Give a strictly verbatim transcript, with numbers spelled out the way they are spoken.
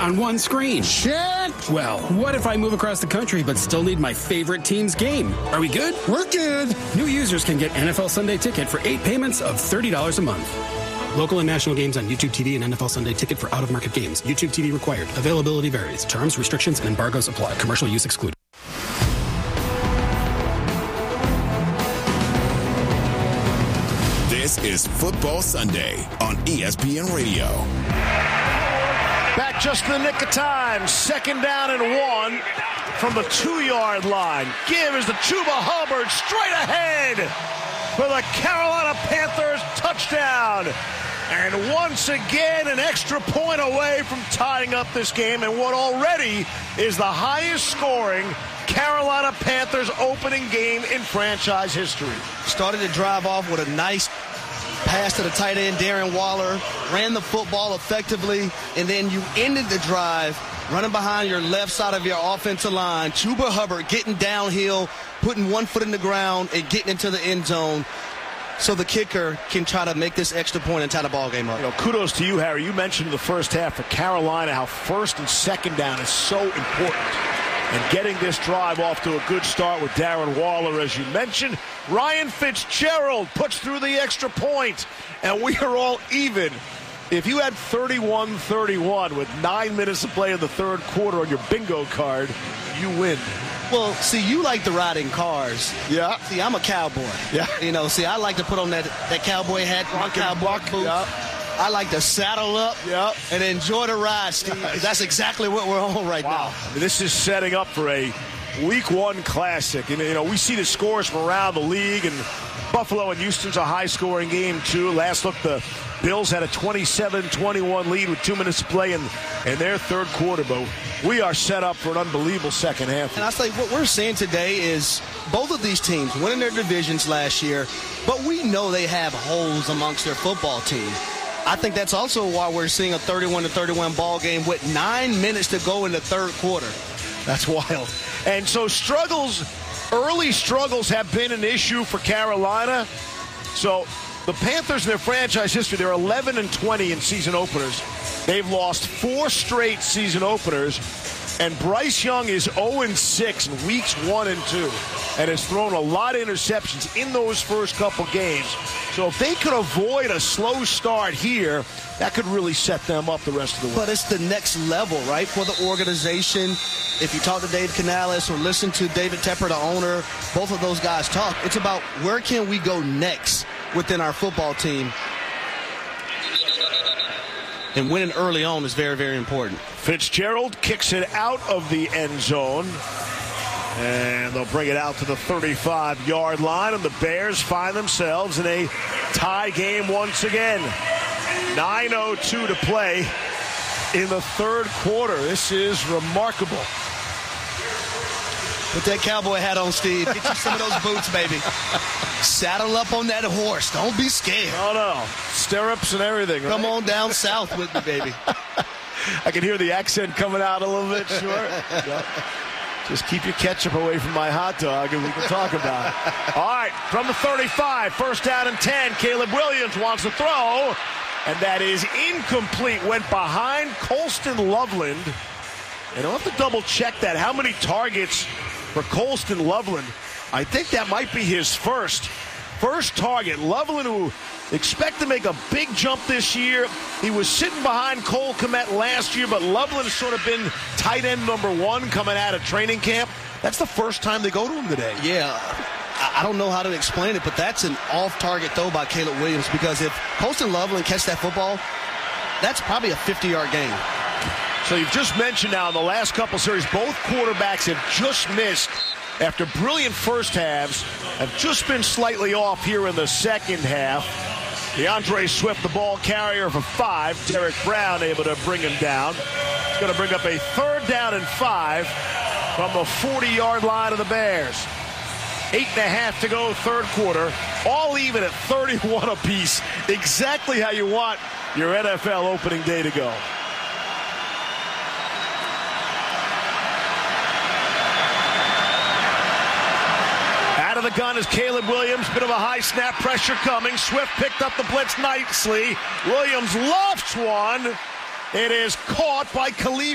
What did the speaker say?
on one screen. Shit! Well, what if I move across the country but still need my favorite team's game? Are we good? We're good. New users can get N F L Sunday Ticket for eight payments of thirty dollars a month. Local and national games on YouTube T V and N F L Sunday Ticket for out-of-market games. YouTube T V required. Availability varies. Terms, restrictions, and embargoes apply. Commercial use excluded. This is Football Sunday on E S P N Radio. Back just in the nick of time. Second down and one from the two-yard line. Give is the Chuba Hubbard straight ahead for the Carolina Panthers touchdown. And once again, an extra point away from tying up this game and what already is the highest scoring Carolina Panthers opening game in franchise history. Started to drive off with a nice pass to the tight end, Darren Waller, ran the football effectively, and then you ended the drive running behind your left side of your offensive line. Chuba Hubbard getting downhill, putting one foot in the ground, and getting into the end zone so the kicker can try to make this extra point and tie the ball game up. You know, kudos to you, Harry. You mentioned in the first half for Carolina how first and second down is so important. And getting this drive off to a good start with Darren Waller, as you mentioned. Ryan Fitzgerald puts through the extra point, and we are all even. If you had thirty-one thirty-one with nine minutes to play in the third quarter on your bingo card, you win. Well, see, you like to ride in cars. Yeah. See, I'm a cowboy. Yeah. You know, see, I like to put on that, that cowboy hat, my cowboy boots. Yeah. I like to saddle up yep. and enjoy the ride, Steve. That's exactly what we're on right wow. now. This is setting up for a week one classic. And, you know, we see the scores from around the league, and Buffalo and Houston's a high-scoring game, too. Last look, the Bills had a twenty-seven twenty-one lead with two minutes to play in, in their third quarter. But we are set up for an unbelievable second half. And I say what we're seeing today is both of these teams winning their divisions last year, but we know they have holes amongst their football team. I think that's also why we're seeing a thirty-one to thirty-one ball game with nine minutes to go in the third quarter. That's wild. And so struggles, early struggles have been an issue for Carolina. So the Panthers in their franchise history, they're eleven and twenty in season openers. They've lost four straight season openers. And Bryce Young is oh and six in weeks one and two and has thrown a lot of interceptions in those first couple games. So if they could avoid a slow start here, that could really set them up the rest of the way. But it's the next level, right, for the organization. If you talk to Dave Canales or listen to David Tepper, the owner, both of those guys talk, it's about where can we go next within our football team. And winning early on is very, very important. Fitzgerald kicks it out of the end zone. And they'll bring it out to the thirty-five-yard line. And the Bears find themselves in a tie game once again. nine oh two to play in the third quarter. This is remarkable. Put that cowboy hat on, Steve. Get you some of those boots, baby. Saddle up on that horse. Don't be scared. Oh, no. Stirrups and everything. Right? Come on down south with me, baby. I can hear the accent coming out a little bit, sure. Yep. Just keep your ketchup away from my hot dog and we can talk about it. All right, from the thirty-five, first down and ten. Caleb Williams wants to throw, and that is incomplete. Went behind Colston Loveland. And I'll have to double check that. How many targets for Colston Loveland? I think that might be his first. First target. Loveland, who expect to make a big jump this year. He was sitting behind Cole Kmet last year, but Loveland has sort of been tight end number one coming out of training camp. That's the first time they go to him today. Yeah. I don't know how to explain it, but that's an off-target throw by Caleb Williams, because if Colston Loveland catches that football, that's probably a fifty-yard gain. So you've just mentioned now in the last couple series, both quarterbacks have just missed after brilliant first halves, have just been slightly off here in the second half. DeAndre Swift, the ball carrier for five. Derek Brown able to bring him down. It's going to bring up a third down and five from the forty-yard line of the Bears. Eight and a half to go, third quarter. All even at thirty-one apiece. Exactly how you want your N F L opening day to go. Out of the gun is Caleb Williams. Bit of a high snap, pressure coming. Swift picked up the blitz nicely. Williams lofts one. It is caught by Khalif